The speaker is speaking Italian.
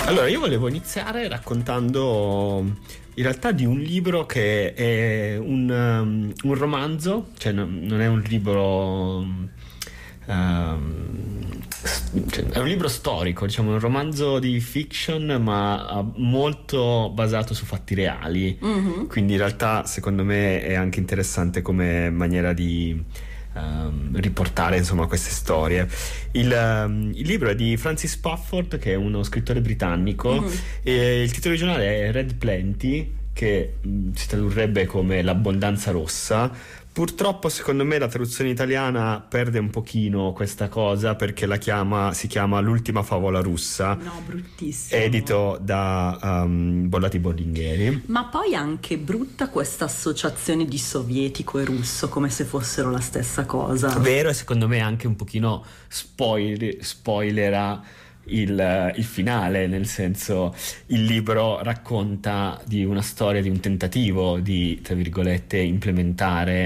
Allora, io volevo iniziare raccontando in realtà di un libro che è un romanzo, cioè non è un libro, cioè, è un libro storico, diciamo, un romanzo di fiction, ma molto basato su fatti reali. Mhm. Quindi in realtà secondo me è anche interessante come maniera di riportare insomma queste storie. Il libro è di Francis Spufford, che è uno scrittore britannico, Mhm. e il titolo originale è Red Plenty, che si tradurrebbe come l'abbondanza rossa. Purtroppo secondo me la traduzione italiana perde un pochino questa cosa, perché si chiama L'ultima favola russa, No, bruttissimo. edito da Bollati Bordigheri. Ma poi anche brutta questa associazione di sovietico e russo, come se fossero la stessa cosa. Vero, e secondo me anche un pochino spoilerà il finale, nel senso, il libro racconta di una storia, di un tentativo di, tra virgolette, implementare